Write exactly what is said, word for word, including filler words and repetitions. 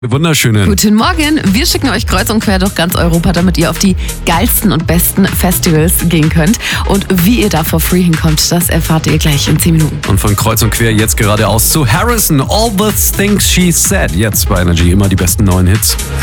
Wunderschönen. Guten Morgen. Wir schicken euch kreuz und quer durch ganz Europa, damit ihr auf die geilsten und besten Festivals gehen könnt. Und wie ihr da for free hinkommt, das erfahrt ihr gleich in zehn Minuten. Und von kreuz und quer jetzt geradeaus zu Harrison. All the things she said. Jetzt bei Energy immer die besten neuen Hits.